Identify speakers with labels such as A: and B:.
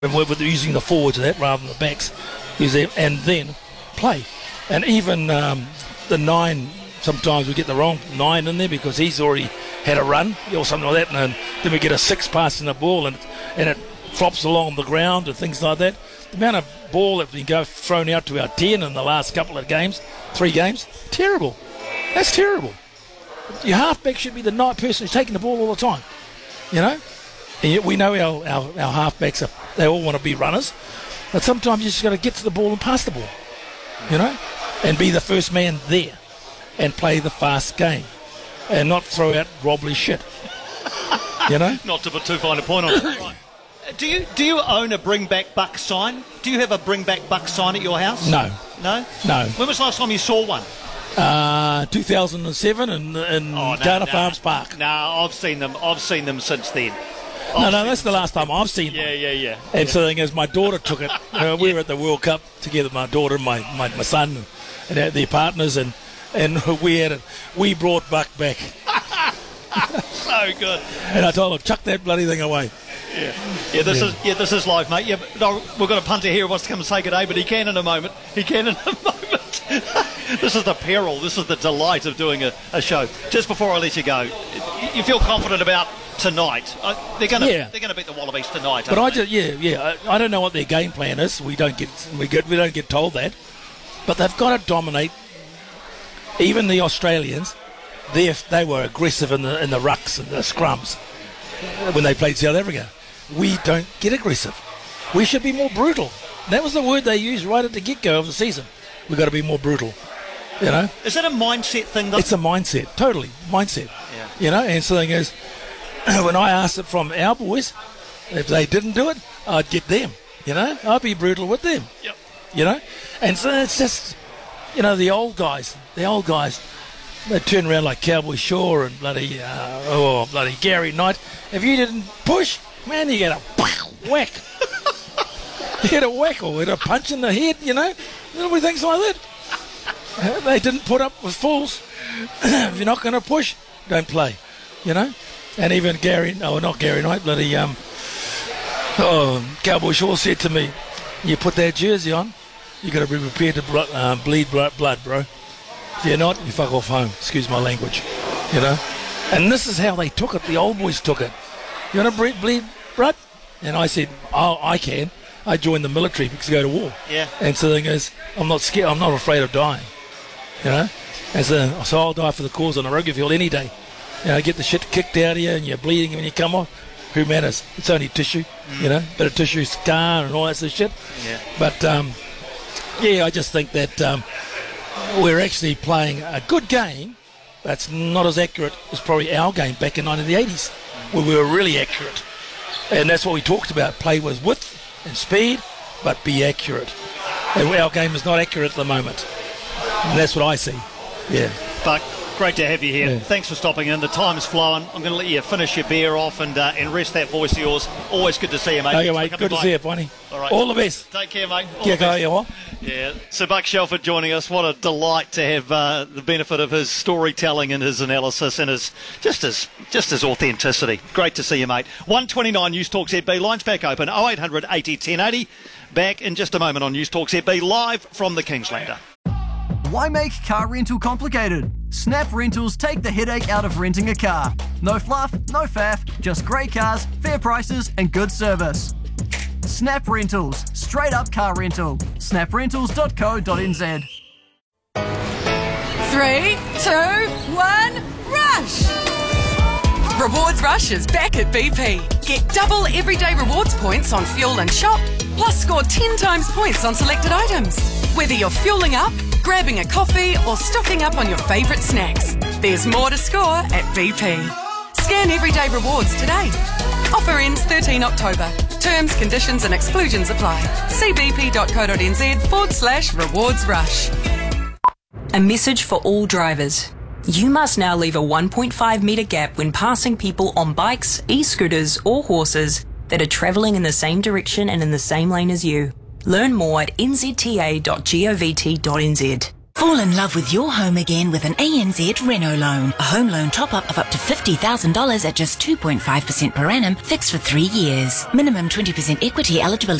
A: with using the forwards of that rather than the backs, and then play. And even the 9, sometimes we get the wrong 9 in there because he's already had a run or something like that, and then we get a 6 passing the ball and it flops along the ground and things like that. The amount of ball that we go thrown out to our 10 in the last couple of games, 3 games, terrible. That's terrible. Your halfback should be the person who's taking the ball all the time, And yet we know our halfbacks they all want to be runners, but sometimes you just got to get to the ball and pass the ball, and be the first man there, and play the fast game, and not throw out wobbly shit,
B: Not to put too fine a point on it. Right. Do you own a Bring Back Buck sign? Do you have a Bring Back Buck sign at your house?
A: No.
B: No?
A: No.
B: When was the last time you saw one?
A: 2007 in Garner Farms Park.
B: No, I've seen them since then.
A: No, that's the last time I've seen them.
B: Yeah.
A: And so the thing is, my daughter took it. We were at the World Cup together, my daughter and my son and their partners, and we had it. We brought Buck back.
B: So good.
A: And I told him, chuck that bloody thing away.
B: This is life, mate. We've got a punter here who wants to come and say good day, but he can in a moment. This is the peril. This is the delight of doing a show. Just before I let you go, you feel confident about tonight? They're going to beat the Wallabies tonight.
A: But I don't know what their game plan is. We don't get told that. But they've got to dominate. Even the Australians, they were aggressive in the rucks and the scrums when they played South Africa. We don't get aggressive. We should be more brutal. That was the word they used right at the get-go of the season. We've got to be more brutal.
B: Is that a mindset thing?
A: It's a mindset, totally mindset. Yeah. And so the thing is, when I asked it from our boys, if they didn't do it, I'd get them. I'd be brutal with them.
B: Yep.
A: And so it's just, the old guys, they turn around like Cowboy Shaw and bloody Gary Knight. If you didn't push, man, you get a whack. You get a whack or a punch in the head, little things like that. They didn't put up with fools. If you're not going to push, don't play, And even not Gary Knight, bloody Cowboy Shaw said to me, you put that jersey on, you got to be prepared to bleed blood, bro. If you're not, you fuck off home. Excuse my language, And this is how they took it. The old boys took it. You want to bleed blood? And I said, oh, I can. I joined the military because I go to war.
B: Yeah.
A: And so the thing is, I'm not scared. I'm not afraid of dying. And so I'll die for the cause on the rugby field any day. Get the shit kicked out of you and you're bleeding when you come off. Who matters? It's only tissue, bit of tissue, scar and all that sort of shit.
B: Yeah.
A: But, I just think that we're actually playing a good game, but it's not as accurate as probably our game back in 1980s, where we were really accurate. And that's what we talked about. Play with width and speed, but be accurate. And our game is not accurate at the moment. And that's what I see. Yeah.
B: Buck, great to have you here.
A: Yeah.
B: Thanks for stopping in. The time's flowing. I'm going to let you finish your beer off and rest that voice of yours. Always good to see you, mate.
A: Okay, mate. Good to see you, Bonnie.
B: All right.
A: All the best.
B: Take care, mate.
A: Yeah.
B: So Buck Shelford joining us. What a delight to have the benefit of his storytelling and his analysis and his just his authenticity. Great to see you, mate. 129 News Talk ZB. Lines back open. 0800 80 1080. Back in just a moment on News Talk ZB, live from the Kingslander.
C: Why make car rental complicated? Snap Rentals take the headache out of renting a car. No fluff, no faff, just great cars, fair prices and good service. Snap Rentals, straight up car rental. snaprentals.co.nz.
D: 3, 2, 1, rush! Rewards Rush is back at BP. Get double everyday rewards points on fuel and shop, plus score 10 times points on selected items. Whether you're fueling up, grabbing a coffee or stocking up on your favourite snacks, there's more to score at BP. Scan everyday rewards today. Offer ends 13 October. Terms, conditions and exclusions apply. See bp.co.nz/rewards rush.
E: A message for all drivers. You must now leave a 1.5 metre gap when passing people on bikes, e-scooters or horses that are travelling in the same direction and in the same lane as you. Learn more at nzta.govt.nz.
F: Fall in love with your home again with an ANZ Reno loan. A home loan top-up of up to $50,000 at just 2.5% per annum, fixed for 3 years. Minimum 20% equity eligibility